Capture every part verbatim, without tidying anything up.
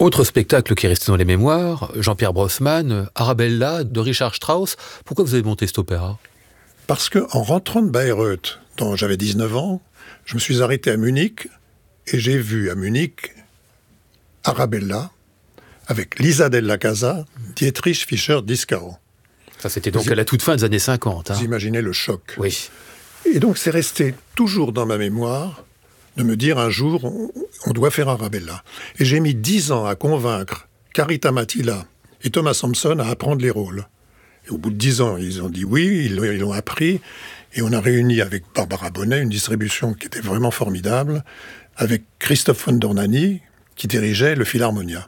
Autre spectacle qui est resté dans les mémoires, Jean-Pierre Brossman, Arabella de Richard Strauss. Pourquoi vous avez monté cet opéra ? Parce qu'en rentrant de Bayreuth, quand j'avais dix-neuf ans, je me suis arrêté à Munich et j'ai vu à Munich Arabella avec Lisa della Casa, Dietrich Fischer-Dieskau. Ça, c'était donc vous à la toute fin des années cinquante. Hein. Vous imaginez le choc. Oui. Et donc, c'est resté toujours dans ma mémoire de me dire un jour, on, on doit faire Arabella. Et j'ai mis dix ans à convaincre Carita Mattila et Thomas Sampson à apprendre les rôles. Et au bout de dix ans, ils ont dit oui, ils, ils l'ont appris. Et on a réuni avec Barbara Bonnet une distribution qui était vraiment formidable, avec Christophe von Dornany, qui dirigeait le Philharmonia.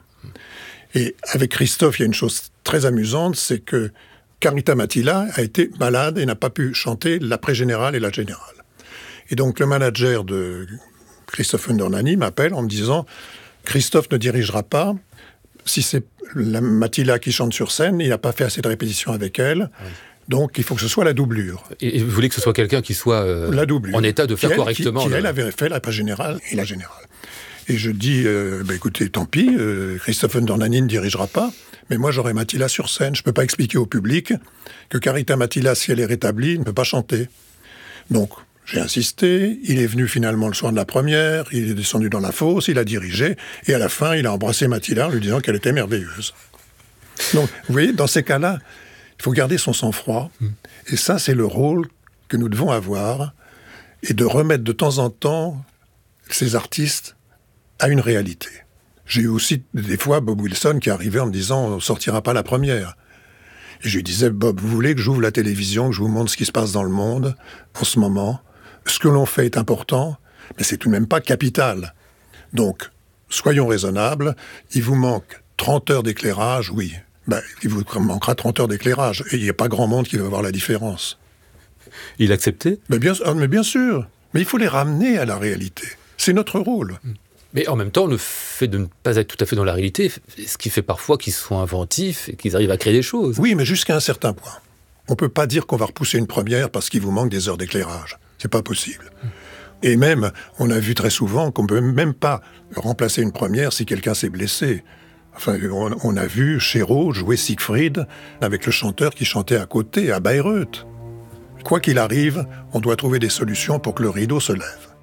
Et avec Christophe, il y a une chose très amusante, c'est que Carita Mattila a été malade et n'a pas pu chanter l'après-générale et la générale. Et donc le manager de Christophe von Dornany m'appelle en me disant « Christophe ne dirigera pas. Si c'est la Mattila qui chante sur scène, il n'a pas fait assez de répétitions avec elle. Oui. Donc il faut que ce soit la doublure. » Et vous voulez que ce soit quelqu'un qui soit euh, la doublure, en état de faire qui, correctement Qui, qui le... elle, avait fait l'après-générale et la générale. Et je dis euh, bah, « Écoutez, tant pis, euh, Christophe von Dornany ne dirigera pas, mais moi j'aurai Mattila sur scène. Je ne peux pas expliquer au public que Carita Mattila, si elle est rétablie, ne peut pas chanter. » Donc, j'ai insisté, il est venu finalement le soir de la première, il est descendu dans la fosse, il a dirigé, et à la fin, il a embrassé Mattila en lui disant qu'elle était merveilleuse. Donc, vous voyez, dans ces cas-là, il faut garder son sang-froid, mmh. et ça, c'est le rôle que nous devons avoir, et de remettre de temps en temps ces artistes à une réalité. J'ai eu aussi des fois Bob Wilson qui arrivait en me disant « on ne sortira pas la première ». Et je lui disais « Bob, vous voulez que j'ouvre la télévision, que je vous montre ce qui se passe dans le monde en ce moment ? Ce que l'on fait est important, mais c'est tout de même pas capital. Donc, soyons raisonnables, il vous manque trente heures d'éclairage, oui. Ben, il vous manquera trente heures d'éclairage, et il n'y a pas grand monde qui va voir la différence. » Il acceptait ? mais bien, mais bien sûr, mais il faut les ramener à la réalité. C'est notre rôle. Mais en même temps, le fait de ne pas être tout à fait dans la réalité, ce qui fait parfois qu'ils sont inventifs et qu'ils arrivent à créer des choses. Oui, mais jusqu'à un certain point. On ne peut pas dire qu'on va repousser une première parce qu'il vous manque des heures d'éclairage. C'est pas possible. Et même, on a vu très souvent qu'on ne peut même pas remplacer une première si quelqu'un s'est blessé. Enfin, on, on a vu Chéreau jouer Siegfried avec le chanteur qui chantait à côté, à Bayreuth. Quoi qu'il arrive, on doit trouver des solutions pour que le rideau se lève.